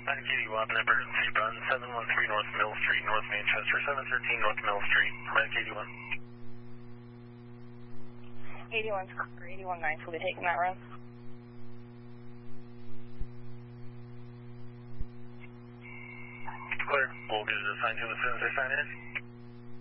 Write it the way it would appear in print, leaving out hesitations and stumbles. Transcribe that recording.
81, emergency run, 713 North Mill Street, North Manchester, 713 North Mill Street, Medic 81. 81 or 81 9 will be taking that run. Clear. We'll get it assigned to them as soon as they sign in.